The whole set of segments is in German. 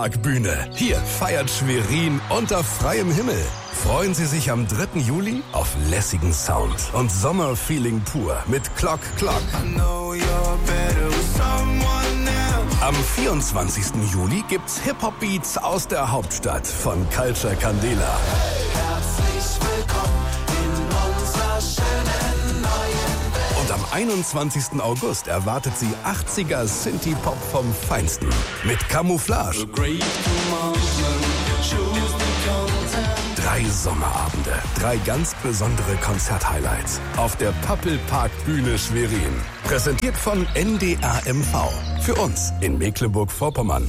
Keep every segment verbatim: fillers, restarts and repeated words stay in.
Bühne. Hier feiert Schwerin unter freiem Himmel. Freuen Sie sich am dritten Juli auf lässigen Sound und Sommerfeeling pur mit Clock Clock. Am vierundzwanzigsten Juli gibt's Hip-Hop-Beats aus der Hauptstadt von Culture Candela. Herzlich willkommen in unserer schönen neuen Welt. Und am einundzwanzigsten August erwartet Sie achtziger Synthie-Pop vom Feinsten mit Camouflage. Drei Sommerabende, drei ganz besondere Konzerthighlights auf der Pappelpark-Bühne Schwerin. Präsentiert von N D A M V. Für uns in Mecklenburg-Vorpommern.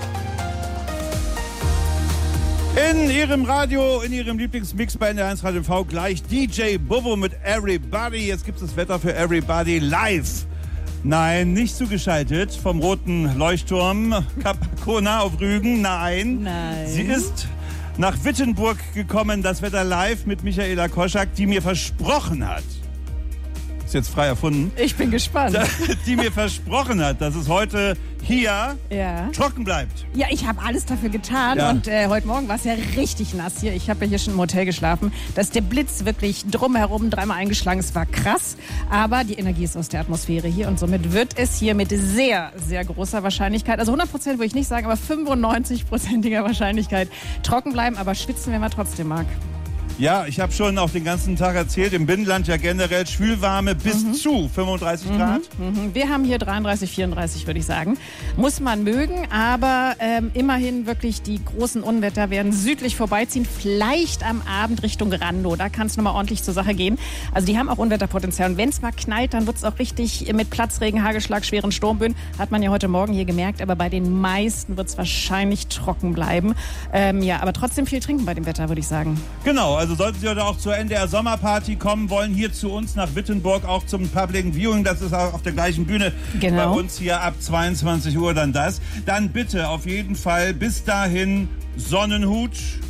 In Ihrem Radio, in Ihrem Lieblingsmix bei N D R eins Radio M V gleich D J Bobo mit Everybody. Jetzt gibt es das Wetter für Everybody live. Nein, nicht zugeschaltet vom roten Leuchtturm Capacona auf Rügen. Nein. Nein. Sie ist nach Wittenburg gekommen, das Wetter live mit Michaela Koschak, die mir versprochen hat, ist jetzt frei erfunden, Ich bin gespannt. die mir versprochen hat, dass es heute hier Ja. trocken bleibt. Ja, ich habe alles dafür getan Ja. und äh, heute Morgen war es ja richtig nass hier. Ich habe ja hier schon im Hotel geschlafen. Dass der Blitz wirklich drumherum dreimal eingeschlagen ist, war krass. Aber die Energie ist aus der Atmosphäre hier und somit wird es hier mit sehr, sehr großer Wahrscheinlichkeit, also hundert Prozent würde ich nicht sagen, aber fünfundneunzig-prozentiger Wahrscheinlichkeit trocken bleiben, aber schwitzen werden wir trotzdem, Marc. Ja, ich habe schon auch den ganzen Tag erzählt, im Binnenland ja generell schwülwarme bis Mhm. zu fünfunddreißig Grad. Mhm. Wir haben hier dreiunddreißig, vierunddreißig, würde ich sagen. Muss man mögen, aber ähm, immerhin wirklich die großen Unwetter werden südlich vorbeiziehen. Vielleicht am Abend Richtung Rando. Da kann es nochmal ordentlich zur Sache gehen. Also die haben auch Unwetterpotenzial. Und wenn es mal knallt, dann wird es auch richtig mit Platzregen, Hagelschlag, schweren Sturmböen. Hat man ja heute Morgen hier gemerkt. Aber bei den meisten wird es wahrscheinlich trocken bleiben. Ähm, ja, aber trotzdem viel trinken bei dem Wetter, würde ich sagen. Genau, also sollten Sie heute auch zur N D R Sommerparty kommen wollen, hier zu uns nach Wittenburg, auch zum Public Viewing, das ist auch auf der gleichen Bühne Genau. bei uns hier ab zweiundzwanzig Uhr dann das. Dann bitte auf jeden Fall bis dahin Sonnenhut,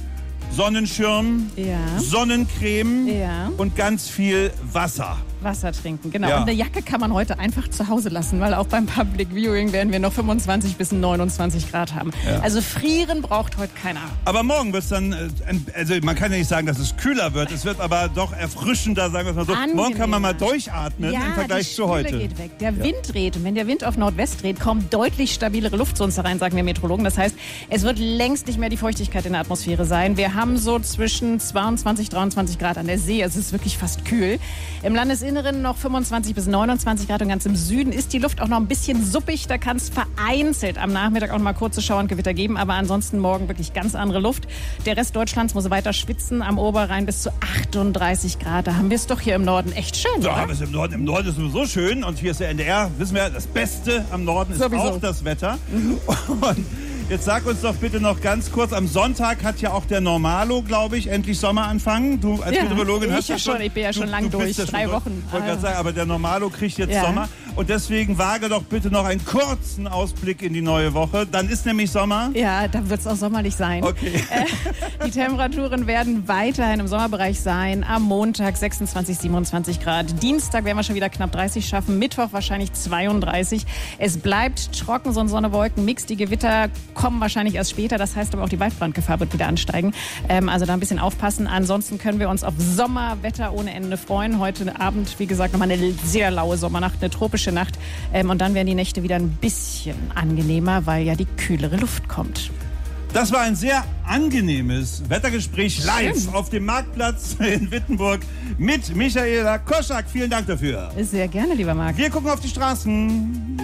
Sonnenschirm, Ja. Sonnencreme Ja. und ganz viel Wasser. Wasser trinken, genau. Ja. Und eine Jacke kann man heute einfach zu Hause lassen, weil auch beim Public Viewing werden wir noch fünfundzwanzig bis neunundzwanzig Grad haben. Ja. Also frieren braucht heute keiner. Aber morgen wird es dann, äh, ein- also man kann ja nicht sagen, dass es kühler wird, es wird aber doch erfrischender, sagen wir es mal so. Angenehmer. Morgen kann man mal durchatmen im Vergleich die zu Schwüle heute. geht weg. Der Wind dreht. Und wenn der Wind auf Nordwest dreht, kommt deutlich stabilere Luft zu uns herein, sagen wir Meteorologen. Das heißt, es wird längst nicht mehr die Feuchtigkeit in der Atmosphäre sein. Wir haben so zwischen zweiundzwanzig, dreiundzwanzig Grad an der See. Es ist wirklich fast kühl. Im Landesinneren noch fünfundzwanzig bis neunundzwanzig Grad und ganz im Süden ist die Luft auch noch ein bisschen suppig. Da kann es vereinzelt am Nachmittag auch noch mal kurze Schauer und Gewitter geben. Aber ansonsten morgen wirklich ganz andere Luft. Der Rest Deutschlands muss weiter schwitzen. Am Oberrhein bis zu achtunddreißig Grad. Da haben wir es doch hier im Norden echt schön, Ja, oder? aber es im Norden, im Norden ist es sowieso schön und hier ist der N D R, wissen wir, das Beste am Norden ist Sowieso. auch das Wetter. Und jetzt sag uns doch bitte noch ganz kurz, am Sonntag hat ja auch der Normalo, glaube ich, endlich Sommer anfangen. Du als Ja, Meteorologin ich hast ja das schon, ich bin ja schon lang du bist durch, ja drei schon Wochen. Ich wollte Ah. gerade sagen, aber der Normalo kriegt jetzt Ja. Sommer und deswegen wage doch bitte noch einen kurzen Ausblick in die neue Woche. Dann ist nämlich Sommer. Ja, da wird es auch sommerlich sein. Okay. Äh, die Temperaturen werden weiterhin im Sommerbereich sein. Am Montag sechsundzwanzig, siebenundzwanzig Grad. Dienstag werden wir schon wieder knapp dreißig schaffen. Mittwoch wahrscheinlich zweiunddreißig. Es bleibt trocken, so ein Sonne-Wolken-Mix. Die Gewitter kommen wahrscheinlich erst später. Das heißt aber auch, die Waldbrandgefahr wird wieder ansteigen. Ähm, also da ein bisschen aufpassen. Ansonsten können wir uns auf Sommerwetter ohne Ende freuen. Heute Abend, wie gesagt, nochmal eine sehr laue Sommernacht, eine tropische Nacht. Ähm, und dann werden die Nächte wieder ein bisschen angenehmer, weil ja die kühlere Luft kommt. Das war ein sehr angenehmes Wettergespräch live Schön. auf dem Marktplatz in Wittenburg mit Michaela Koschak. Vielen Dank dafür. Sehr gerne, lieber Marc. Wir gucken auf die Straßen.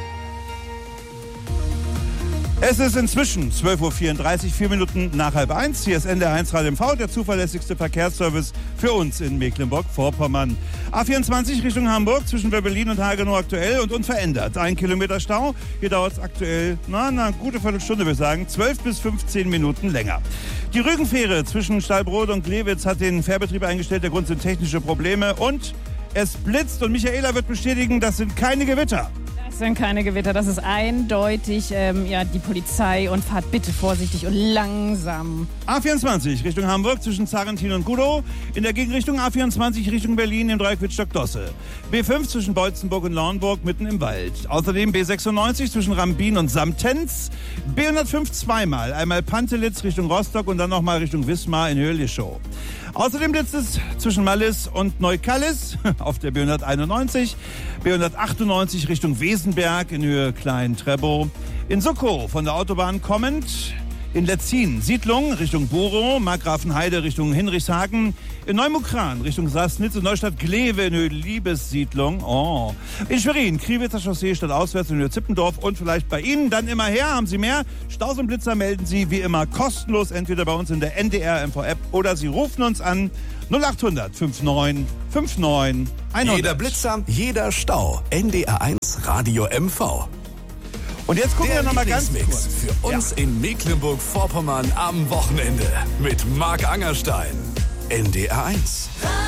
Es ist inzwischen zwölf Uhr vierunddreißig, vier Minuten nach halb eins. Hier ist N D R eins Radio M V, der zuverlässigste Verkehrsservice für uns in Mecklenburg-Vorpommern. A vierundzwanzig Richtung Hamburg, zwischen Berlin und Hagenow aktuell und unverändert. Ein Kilometer Stau. Hier dauert es aktuell, na, na, gute Viertelstunde, würde ich sagen. zwölf bis fünfzehn Minuten länger. Die Rügenfähre zwischen Stallbrod und Glewitz hat den Fährbetrieb eingestellt. Der Grund sind technische Probleme und es blitzt und Michaela wird bestätigen, das sind keine Gewitter. Das sind keine Gewitter, das ist eindeutig ähm, ja, die Polizei und fahrt bitte vorsichtig und langsam. A vierundzwanzig Richtung Hamburg zwischen Zarentin und Gudow. In der Gegenrichtung A vierundzwanzig Richtung Berlin im Dreieck Wittstock-Dosse. B fünf zwischen Beutzenburg und Lauenburg mitten im Wald. Außerdem B sechsundneunzig zwischen Rambin und Samtenz. B hundertfünf zweimal. Einmal Pantelitz Richtung Rostock und dann nochmal Richtung Wismar in Höhe Lischow. Außerdem blitzt es zwischen Mallis und Neukallis auf der B hunderteinundneunzig, B hundertachtundneunzig Richtung Wesenberg in Höhe Klein-Trebow, in Suckow von der Autobahn kommend, in Letzin Siedlung Richtung Borow, Markgrafenheide Richtung Hinrichshagen, in Neumukran Richtung Sassnitz und Neustadt-Glewe in Höhe Liebessiedlung, oh. In Schwerin, Kriwitzer Chaussee stadtauswärts in Höhe Zippendorf und vielleicht bei Ihnen dann immer her, haben Sie mehr? Staus und Blitzer melden Sie wie immer kostenlos, entweder bei uns in der N D R M V-App oder Sie rufen uns an null achthundert neunundfünfzig neunundfünfzig hundert. Jeder Blitzer, jeder Stau. N D R eins Radio M V. Und jetzt gucken Der wir noch mal ganz Lieblingsmix kurz. für uns Ja. in Mecklenburg-Vorpommern am Wochenende mit Marc Angerstein. N D R eins.